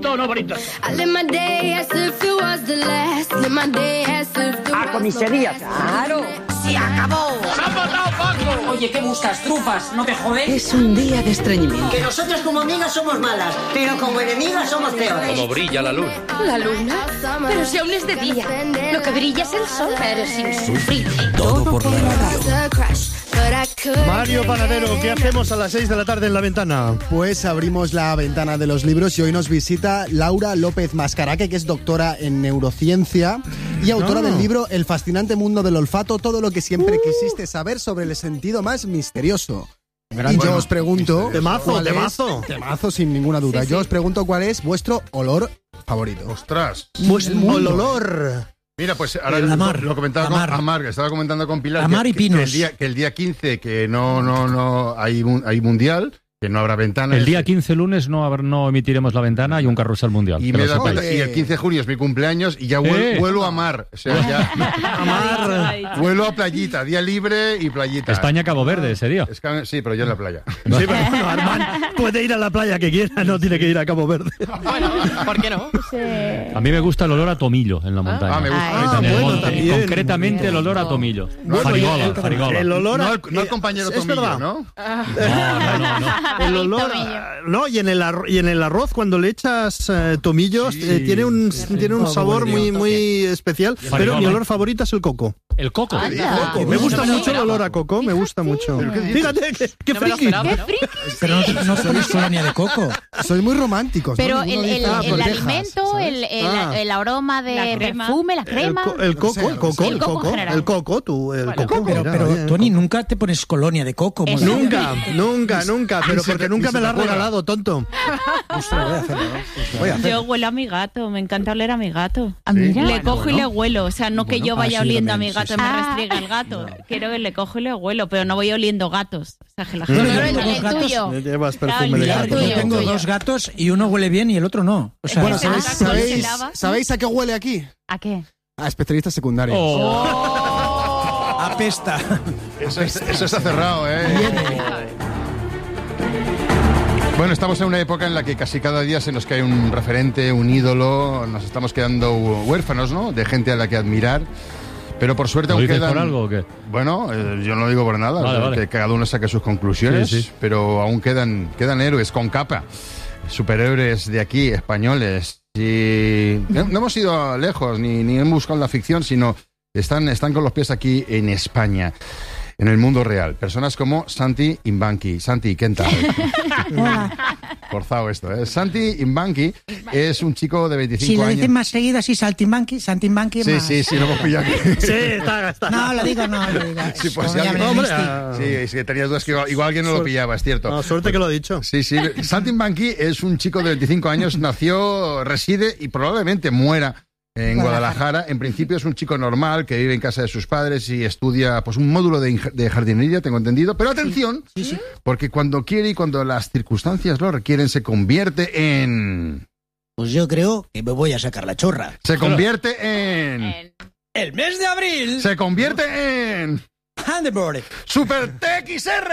no bonito. A comisaría, claro. ¡Se acabó! ¡Se han matado, Paco! Oye, ¿qué buscas? ¿Trufas? ¿No te jodes? Es un día de estreñimiento. Que nosotros como amigas somos malas, pero como enemigas somos peores. Como brilla la luz. ¿La luna? Pero si aún es de día. Lo que brilla es el sol. Eres insufrible. Todo por la radio. Mario Panadero, ¿qué hacemos a las 6 de la tarde en La Ventana? Pues abrimos la ventana de los libros y hoy nos visita Laura López Mascaraque, que es doctora en neurociencia y autora del libro El fascinante mundo del olfato, todo lo que siempre quisiste saber sobre el sentido más misterioso. Y yo os pregunto... Temazo, sin ninguna duda. Yo os pregunto cuál es vuestro olor favorito. ¡Ostras! El olor... Mira, pues ahora lo comentaba con Amar, estaba comentando con Pilar Amar y Pinos. que el día 15 que no hay mundial, que no habrá ventana. El día 15 lunes no emitiremos La Ventana y un carrusel mundial. Y, y el 15 de junio es mi cumpleaños y ya vuelo a mar. O sea, ya vuelo a playita, día libre y playita. España-Cabo Verde ese día. Sí, pero yo en la playa. Sí, pero bueno, Armand puede ir a la playa que quiera, no tiene que ir a Cabo Verde. Bueno, ¿por qué no? A mí me gusta el olor a tomillo en la montaña. Me gusta. También. Concretamente el olor a tomillo. Farigola. El olor no el compañero Tomillo, verdad. ¿no? No. El olor y en el arroz cuando le echas tomillos tiene un sabor muy especial. Pero mi olor favorito es el coco. ¿El coco? Me gusta mucho el olor a coco, me gusta mucho. Fíjate, qué friki. Pero no te pones colonia de coco. Soy muy romántico. Pero el alimento, el aroma de perfume, la crema. El coco. Pero Tony, nunca te pones colonia de coco. Nunca. Pero porque nunca me la has regalado, tonto. Yo huelo a mi gato, me encanta oler a mi gato. Le cojo y le huelo, o sea, no que yo vaya oliendo a mi gato y me restriega el gato. Quiero que le cojo y le huelo, pero no voy oliendo gatos. O sea, que la gente... el tuyo. Llevas perfume de gato. Yo tengo dos gatos y uno huele bien y el otro no. O sea, Bueno, ¿sabéis a qué huele aquí? ¿A qué? A especialistas secundarios. apesta. Eso está cerrado, ¿eh? Bueno, estamos en una época en la que casi cada día se nos cae un referente, un ídolo, nos estamos quedando huérfanos, ¿no? De gente a la que admirar. Pero por suerte aún quedan... ¿Lo dices por algo o qué? Bueno, yo no lo digo por nada, vale. Que cada uno saque sus conclusiones, sí. Pero aún quedan héroes con capa, superhéroes de aquí, españoles. Y no hemos ido lejos, ni hemos buscado la ficción, sino están con los pies aquí en España. En el mundo real. Personas como Santi Imbanqui. Santi, ¿qué tal? Forzado esto, ¿eh? Santi Imbanqui es un chico de 25 años. Si lo dicen más seguido así, Saltimbanqui más. Sí, lo hemos pillado aquí. Sí, está. No, lo digo. Sí, pues si alguien, sí, tenías dudas que igual alguien no lo pillaba, es cierto. No, suerte que lo he dicho. Sí. Santi Imbanqui es un chico de 25 años, reside y probablemente muera en Guadalajara. En principio es un chico normal que vive en casa de sus padres y estudia pues un módulo de jardinería, tengo entendido. Pero atención, porque cuando quiere y cuando las circunstancias lo requieren, se convierte en... Pues yo creo que me voy a sacar la chorra. Se convierte en... ¡El mes de abril! Se convierte en... Handleberg. ¡Super TXR!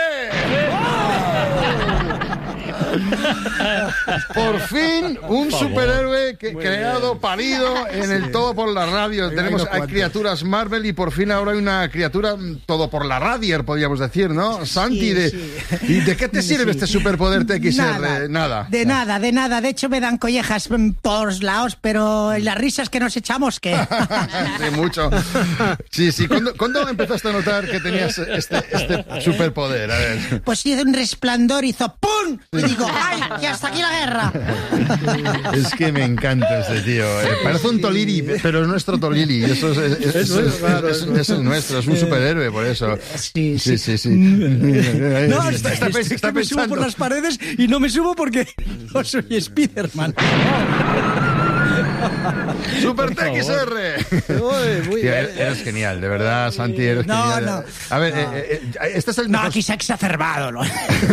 Por fin un superhéroe creado, parido en el Todo por la Radio. Tenemos a criaturas Marvel y por fin ahora hay una criatura Todo por la Radio, podríamos decir, ¿no? Santi, ¿y de qué te sirve este superpoder TXR? Nada. De nada. De hecho me dan collejas por lados, pero las risas que nos echamos, ¿qué? Sí, mucho. Sí. ¿Cuándo empezaste a notar que tenías este superpoder? A ver. Pues hizo un resplandor, hizo ¡pum! Y digo, ¡ay! ¡Y hasta aquí la guerra! Es que me eanta este tío. Parece un Tolili, pero es nuestro Tolili. Eso es nuestro, es un superhéroe, por eso. Sí. No, está pensando. Me subo por las paredes y no me subo porque no soy Spiderman. ¡Super TXR! Muy bien. Eres genial, de verdad, Santi, eres genial. No. A ver, este es el... No, aquí se ha exacerbado, ¿no?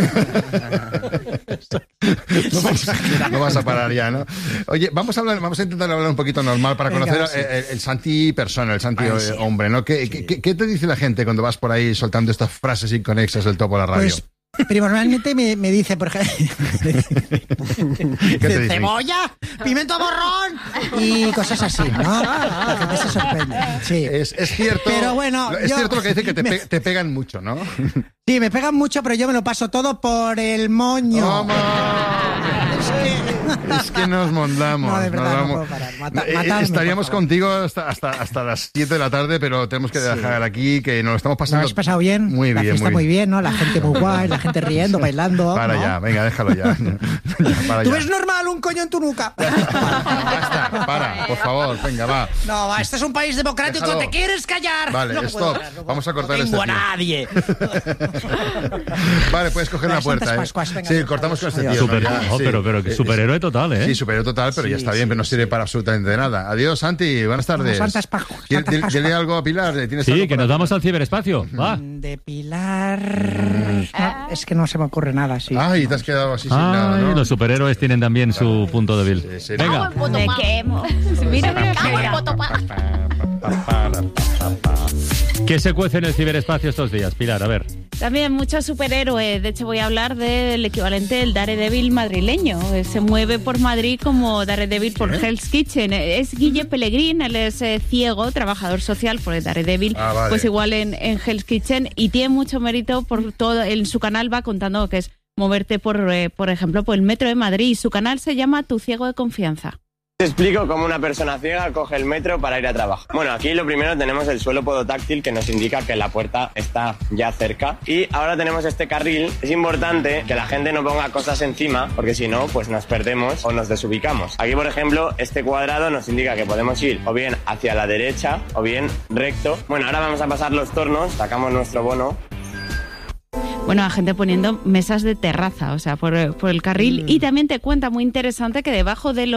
No vas a parar ya, ¿no? Oye, vamos a intentar hablar un poquito normal para conocer el Santi persona, el Santi hombre, ¿no? ¿Qué te dice la gente cuando vas por ahí soltando estas frases inconexas del Todo por la Radio? Pues Primordialmente me dice, por ejemplo, ¿Qué te dicen? cebolla, pimiento borrón y cosas así, ¿no? La gente se sorprende. Sí. Es cierto. Pero bueno, es cierto lo que dice que te pegan mucho, ¿no? Sí, me pegan mucho, pero yo me lo paso todo por el moño. ¡Toma! Es que nos mondamos. No, de verdad, nos no vamos. puedo parar. Estaríamos contigo hasta las 7 de la tarde, pero tenemos que dejar aquí, que nos lo estamos pasando. ¿Lo has pasado bien? Muy la bien, fiesta muy bien, ¿no? La gente muy guay, la gente riendo, bailando. Para ¿no? ya, venga, déjalo ya. Para ¿Tú ya. ves normal un coño en tu nuca? Basta, para, por favor, venga, va. No, va, este es un país democrático, Déjalo. ¿te quieres callar? Vale, no stop. Vamos a cortar este tengo a tío. nadie. Vale, puedes coger una puerta. Santas Pascuas, venga, sí, adiós, cortamos con este adiós. tío. Super- ¿no? Ya, oh, sí. pero que superhéroe total, ¿eh? Sí, superhéroe total, pero ya está bien, pero no sirve para absolutamente nada. Adiós, Santi, buenas tardes. Santas Pascuas. Dile algo a Pilar. ¿Tienes algo Sí, que para- nos vamos al ciberespacio. Va. De Pilar... No, es que no se me ocurre nada, sí. Ay, te has quedado así sin nada, Ay, ¿no? los superhéroes tienen también su punto débil. Sí, sí, Venga. Me quemo. Mira, ¿Qué se cuece en el ciberespacio estos días, Pilar? A ver. También muchos superhéroes. De hecho, voy a hablar del equivalente del Daredevil madrileño. Se mueve por Madrid como Daredevil por Hell's Kitchen. Es Guille Pellegrín, él es ciego, trabajador social por el Daredevil, Vale. pues igual en Hell's Kitchen, y tiene mucho mérito por todo. En su canal va contando que es moverte por ejemplo, por el metro de Madrid. Su canal se llama Tu Ciego de Confianza. Te explico cómo una persona ciega coge el metro para ir a trabajo. Bueno, aquí lo primero tenemos el suelo podotáctil que nos indica que la puerta está ya cerca. Y ahora tenemos este carril. Es importante que la gente no ponga cosas encima, porque si no, pues nos perdemos o nos desubicamos. Aquí, por ejemplo, este cuadrado nos indica que podemos ir o bien hacia la derecha o bien recto. Bueno, ahora vamos a pasar los tornos, sacamos nuestro bono. Bueno, la gente poniendo mesas de terraza, o sea, por el carril. Y también te cuenta, muy interesante, que debajo de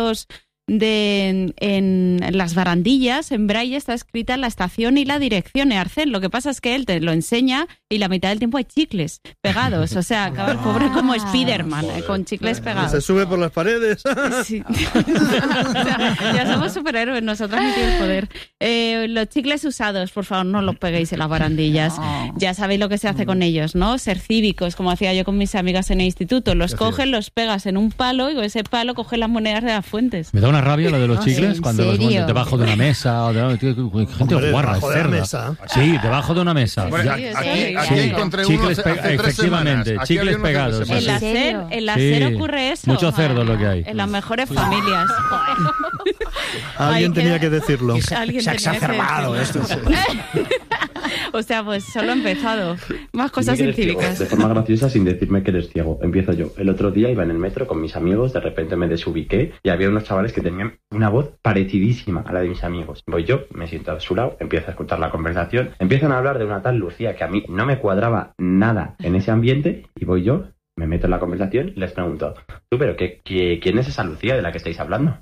en las barandillas, en braille, está escrita la estación y la dirección, Arcel. Lo que pasa es que él te lo enseña y la mitad del tiempo hay chicles pegados. O sea, acaba el pobre como Spiderman, con chicles pegados. Se sube por las paredes. Sí. O sea, ya somos superhéroes, nosotros no tienes poder. Los chicles usados, por favor, no los peguéis en las barandillas. Ya sabéis lo que se hace con ellos, ¿no? Ser cívicos, como hacía yo con mis amigas en el instituto. Los coges, los pegas en un palo y con ese palo coges las monedas de las fuentes. Me da una rabia lo de los chicles ¿en cuando los serio? pones debajo de una mesa. O de, gente Hombre, guarra, debajo de la cerda. mesa. Sí, debajo de una mesa. Bueno, Ya- aquí encontré uno chicles hace 3 efectivamente, semanas. Aquí chicles había uno hace 3 pegados. semanas. En la SER Sí. ocurre eso. Mucho cerdo lo que hay. En las mejores familias. Alguien Ay, tenía que decirlo. Alguien Se ha tenía que exacerbado decirlo. O sea, pues solo ha empezado. Más cosas Dime que eres incívicas. ciego, de forma graciosa sin decirme que eres ciego. Empiezo yo. El otro día iba en el metro con mis amigos, de repente me desubiqué y había unos chavales que tenían una voz parecidísima a la de mis amigos. Voy yo, me siento a su lado, empiezo a escuchar la conversación, empiezan a hablar de una tal Lucía que a mí no me cuadraba nada en ese ambiente y voy yo, me meto en la conversación y les pregunto, tú, pero ¿quién es esa Lucía de la que estáis hablando?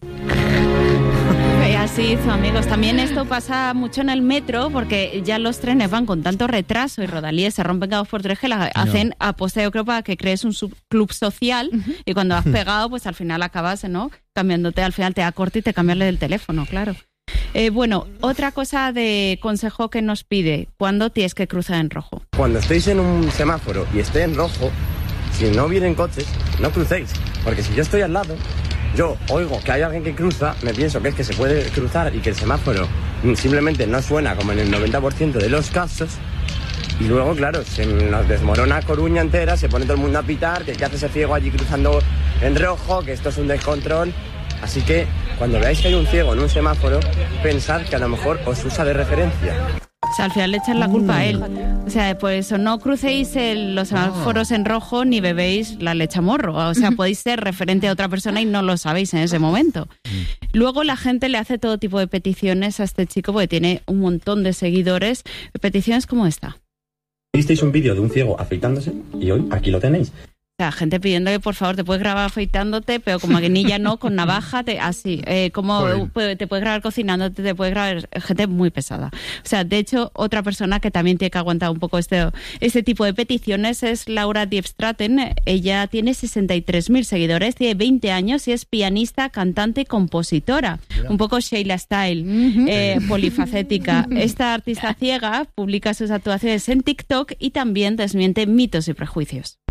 Así hizo, amigos. También esto pasa mucho en el metro porque ya los trenes van con tanto retraso y rodalíes se rompen cada 2 por 3 que la hacen aposta, yo creo, para que crees un club social y cuando has pegado, pues al final acabas, ¿no? Cambiándote, al final te da corte y te cambias el teléfono, claro. Bueno, otra cosa de consejo que nos pide, ¿cuándo tienes que cruzar en rojo? Cuando estéis en un semáforo y esté en rojo, si no vienen coches, no crucéis. Porque si yo estoy al lado, yo oigo que hay alguien que cruza, me pienso que es que se puede cruzar y que el semáforo simplemente no suena como en el 90% de los casos. Y luego, claro, se nos desmorona Coruña entera, se pone todo el mundo a pitar, que hace ese ciego allí cruzando en rojo, que esto es un descontrol. Así que cuando veáis que hay un ciego en un semáforo, pensad que a lo mejor os usa de referencia. O sea, al final le echan la culpa a él. O sea, por eso no crucéis los semáforos en rojo ni bebéis la leche a morro. O sea, podéis ser referente a otra persona y no lo sabéis en ese momento. Luego la gente le hace todo tipo de peticiones a este chico porque tiene un montón de seguidores. Peticiones como esta. Visteis un vídeo de un ciego afeitándose y hoy aquí lo tenéis. O sea, gente pidiendo que por favor te puedes grabar afeitándote, pero con maquinilla no, con navaja, así. Como te puedes grabar cocinándote, te puedes grabar. Gente muy pesada. O sea, de hecho, otra persona que también tiene que aguantar un poco este tipo de peticiones es Laura Diepstraten. Ella tiene 63.000 seguidores, tiene 20 años y es pianista, cantante y compositora. Un poco Sheila Style, polifacética. Esta artista ciega publica sus actuaciones en TikTok y también desmiente mitos y prejuicios.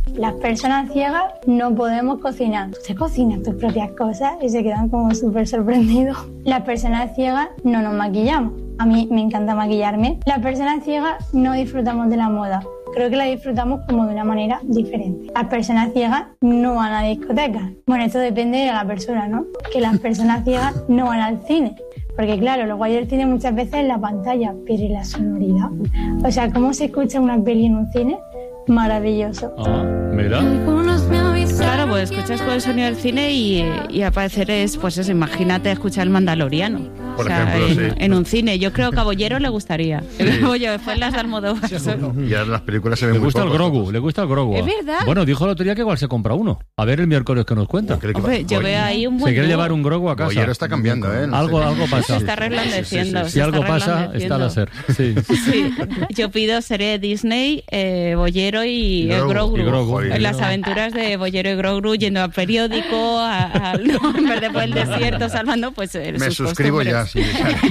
Las personas ciegas no podemos cocinar. Se cocinan tus propias cosas y se quedan como súper sorprendidos. Las personas ciegas no nos maquillamos. A mí me encanta maquillarme. Las personas ciegas no disfrutamos de la moda. Creo que la disfrutamos como de una manera diferente. Las personas ciegas no van a discotecas. Bueno, esto depende de la persona, ¿no? Que las personas ciegas no van al cine. Porque claro, lo guay del cine muchas veces es la pantalla, pero ¿y la sonoridad? O sea, ¿cómo se escucha una peli en un cine? Maravilloso. Mira. Claro, pues escuchas con el sonido del cine y al parecer es, pues eso, imagínate escuchar El Mandaloriano. Por ejemplo, en un cine. Yo creo que a Bollero le gustaría. Después las de Almodóvar. Y ahora las películas se ven le muy gusta el pocos. Grogu, le gusta el Grogu. Es verdad. Bueno, dijo el otro día que igual se compra uno. A ver el miércoles que nos cuenta. Hombre, yo veo ahí un buen Se quiere dúo. llevar un Grogu a casa. Bollero está cambiando, ¿eh? No algo sé. pasa. Se está resplandeciendo. Si algo pasa, está la SER. Sí. Sí, yo pido serie de Disney, Bollero y el Grogu. Y Grogu. En las aventuras de Bollero y Grogu yendo al periódico, en vez de por el desierto, salvando, pues Me suscribo ya, sí.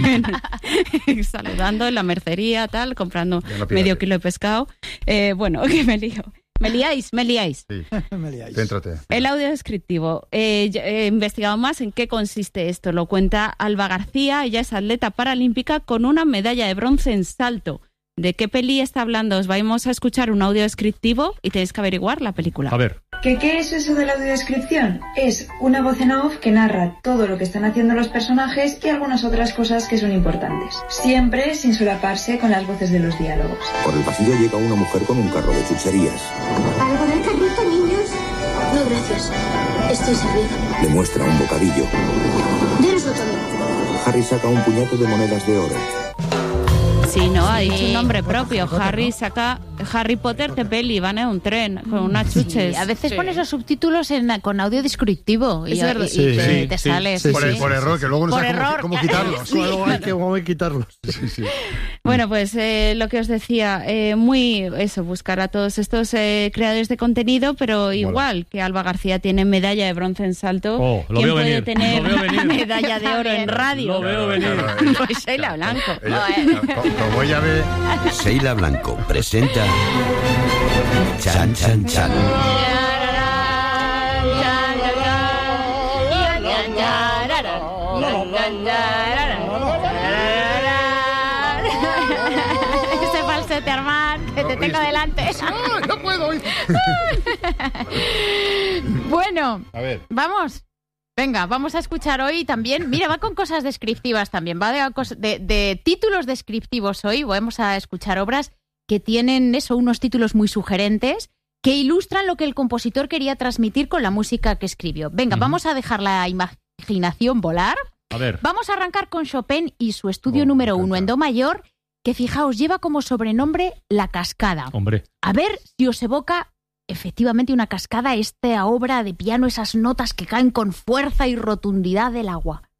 Saludando en la mercería, tal, comprando no pido medio ti. kilo de pescado. Bueno, que me lío. Me liáis. Sí. Céntrate. El audio descriptivo. He investigado más en qué consiste esto. Lo cuenta Alba García. Ella es atleta paralímpica con una medalla de bronce en salto. ¿De qué peli está hablando? Os vamos a escuchar un audio descriptivo y tenéis que averiguar la película. A ver. ¿Qué es eso de la audiodescripción? Es una voz en off que narra todo lo que están haciendo los personajes y algunas otras cosas que son importantes. Siempre sin solaparse con las voces de los diálogos. Por el pasillo llega una mujer con un carro de chucherías. ¿Algo del carrito, niños? No, gracias. Estoy servida. Le muestra un bocadillo. Dénoslo también. Harry saca un puñado de monedas de oro. Sí, no, ha dicho un nombre propio. Harry Potter de peli, van en un tren con unas chuches. Sí, a veces pones los subtítulos con audio descriptivo y, Es verdad. te sales. Por error, que luego no sabes cómo quitarlos. Sí. Luego hay que quitarlos. Sí. Bueno, pues lo que os decía, buscar a todos estos creadores de contenido, pero igual que Alba García tiene medalla de bronce en salto, lo ¿quién veo puede venir. tener Lo veo venir. medalla de oro en radio? Lo veo venir. Pues Sheila Blanco. Como ella ve... Sheila Blanco presenta Chan Chan Chan. Ese falsete, Armand, que te tengo delante. No puedo. Bueno, A ver. vamos. Venga, vamos a escuchar hoy también. Mira, va con cosas descriptivas también. Va de títulos descriptivos hoy. Vamos a escuchar obras que tienen unos títulos muy sugerentes que ilustran lo que el compositor quería transmitir con la música que escribió. Venga, vamos a dejar la imaginación volar. A ver. Vamos a arrancar con Chopin y su estudio número 1 en do mayor, que fijaos, lleva como sobrenombre La Cascada. Hombre. A ver si os evoca efectivamente una cascada, esta obra de piano, esas notas que caen con fuerza y rotundidad del agua.